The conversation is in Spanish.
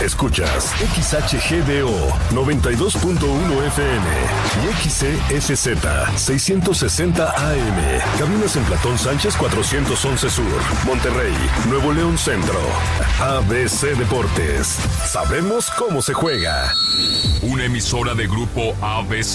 Escuchas XHGDO 92.1 FM y XCSZ 660 AM. Cabinas en Platón Sánchez 411 Sur, Monterrey, Nuevo León Centro. ABC Deportes. Sabemos cómo se juega. Una emisora de Grupo ABC.